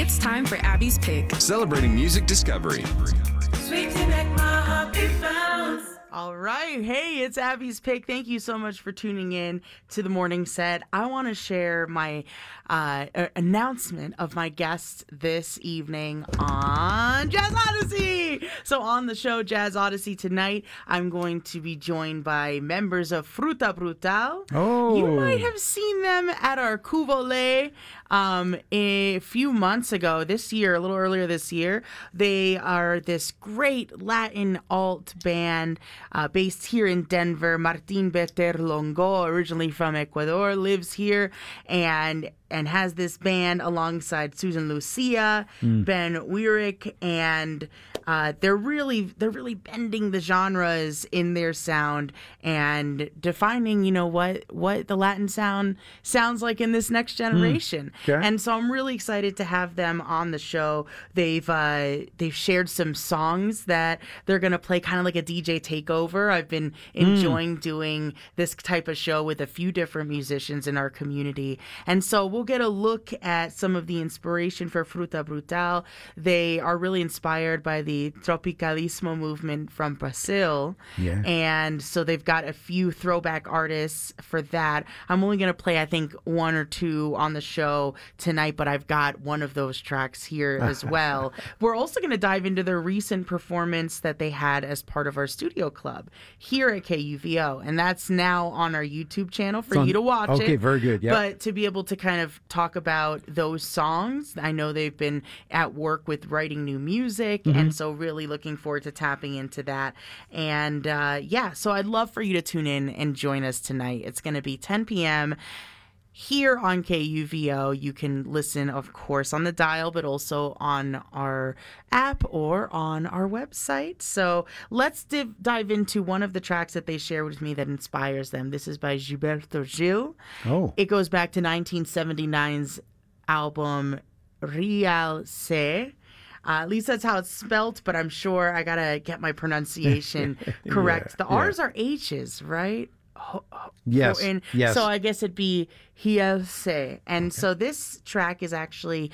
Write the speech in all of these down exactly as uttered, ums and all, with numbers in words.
It's time for Abby's Pick. Celebrating music discovery. Sweet to make my heart beat bounce. All right. Hey, it's Abby's Pick. Thank you so much for tuning in to the morning set. I want to share my uh, announcement of my guest this evening on Jazz Odyssey. So on the show, Jazz Odyssey, tonight, I'm going to be joined by members of Fruta Brutal. Oh. You might have seen them at our Cuvole um, a few months ago, this year, a little earlier this year. They are this great Latin alt band uh, based here in Denver. Martin Beter Longo, originally from Ecuador, lives here and and has this band alongside Susan Lucia, mm. Ben Weirick, and uh, they're really they're really bending the genres in their sound and defining, you know, what what the Latin sound sounds like in this next generation. Mm. Okay. And so I'm really excited to have them on the show. They've uh, they've shared some songs that they're gonna play, kind of like a D J takeover. I've been enjoying mm. doing this type of show with a few different musicians in our community, and so we'll get a look at some of the inspiration for Fruta Brutal. They are really inspired by the Tropicalismo movement from Brazil. Yeah. And so they've got a few throwback artists for that. I'm only going to play, I think, one or two on the show tonight, but I've got one of those tracks here as well. We're also going to dive into their recent performance that they had as part of our studio club here at K U V O. And that's now on our YouTube channel for on, you to watch okay, it. Okay, very good. Yep. But to be able to kind of talk about those songs, I know they've been at work with writing new music, mm-hmm. and so really looking forward to tapping into that. And uh, yeah, so I'd love for you to tune in and join us tonight. It's going to be ten p.m. here on K U V O. You can listen, of course, on the dial, but also on our app or on our website. So let's div- dive into one of the tracks that they share with me that inspires them. This is by Gilberto Gil. Oh. It goes back to nineteen seventy-nine's album Real Se. Uh, at least that's how it's spelt, but I'm sure I gotta get my pronunciation correct. Yeah, the yeah. R's are H's, right? Ho- ho- Yes, and yes. So I guess it'd be Hielse. And okay. So this track is actually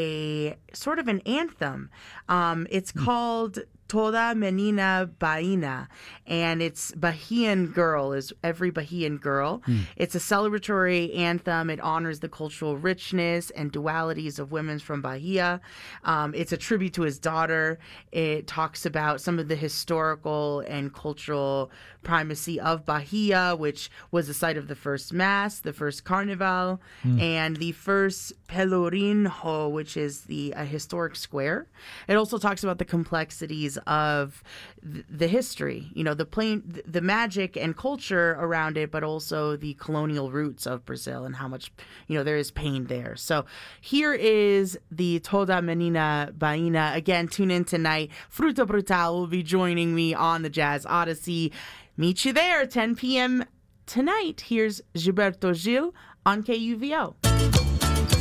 a sort of an anthem. Um, it's mm. called Toda Menina Baina, and it's Bahian Girl, is every Bahian girl. Mm. It's a celebratory anthem. It honors the cultural richness and dualities of women from Bahia. Um, it's a tribute to his daughter. It talks about some of the historical and cultural primacy of Bahia, which was the site of the first Mass, the first Carnival, mm. and the first Pelourinho, which is the a historic square. It also talks about the complexities of th- the history, you know, the plain, th- the magic and culture around it, but also the colonial roots of Brazil and how much, you know, there is pain there. So here is the Toda Menina Baina. Again, tune in tonight. Fruta Brutal will be joining me on the Jazz Odyssey. Meet you there, ten p.m. tonight. Here's Gilberto Gil on K U V O.